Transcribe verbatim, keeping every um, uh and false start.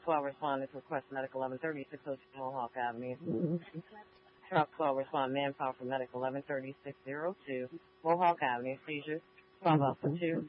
twelve responding to request medical eleven thirty, six oh two Mohawk Avenue. Truck twelve respond manpower for medical eleven thirty, six oh two Mohawk Avenue. Seizure twelve Alpha two.